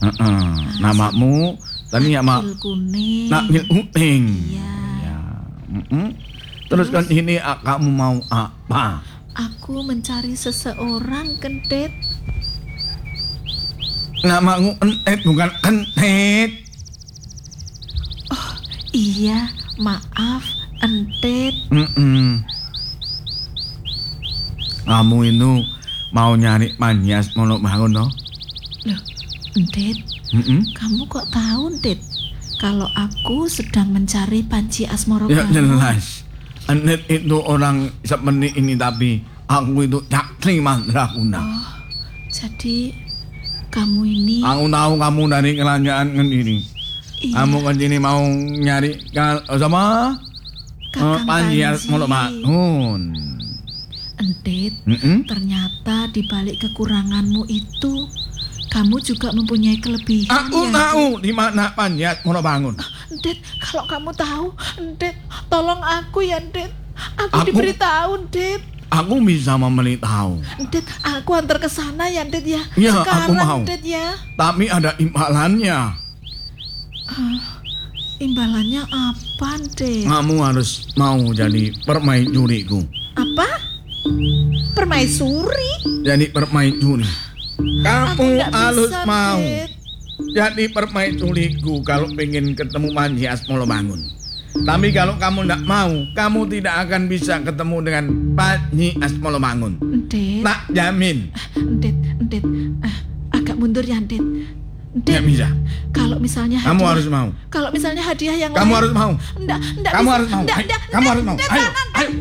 Heeh. Namamu tadi ya, Mak. Nakil Kuning. Nakil Kuning. Iya. Ya. Terus kan ini kamu mau apa? Aku mencari seseorang, Kentit. Namamu Entet bukan Kentit. Oh, iya, maaf, Entit. Kamu itu mau nyari Manyas Molobangun, no? Loh, Entit, kamu kok tahu, Entit? Kalau aku sedang mencari Panji Asmoro Ya Bangun. jelas. Entet itu orang seperti ini, tapi aku itu Cakri Mandraguna. Oh, jadi kamu ini... Aku tahu kamu dari kerajaan ini. Iya. Kamu kan sini mau nyari sama Kakang Panji Panji. Molobangun. Entit, ternyata di balik kekuranganmu itu, kamu juga mempunyai kelebihan. Aku ya, tahu di mana Panji Molobangun. Entit, kalau kamu tahu, Entit, tolong aku ya, Entit. Aku Aku- diberitahu, Entit. Aku bisa memberitahu, Entit, aku antar ke sana ya, Entit ya. Iya, aku Sekarang, mau. Entit ya. tapi ada imbalannya. Imbalannya apa, Entit? Kamu harus mau jadi permaisuriku. Apa? Permaisuri? Jadi permaisuri. Aku Kamu nggak harus bisa, mau Entit. jadi permaisuriku kalau pengen ketemu Panji Molobangun. Tapi kalau kamu tidak mau, kamu tidak akan bisa ketemu dengan Panji Molobangun. Entit, Tak jamin. Entit, agak mundur ya, Entit. Tidak Entit, bisa. kalau misalnya Kamu hadiah- harus mau. Kalau misalnya hadiah yang Kamu lain, harus mau. enggak Kamu bisa. harus mau. Enggak, Ayo, enggak, kamu harus mau. enggak, Ayo, jangan. ayo.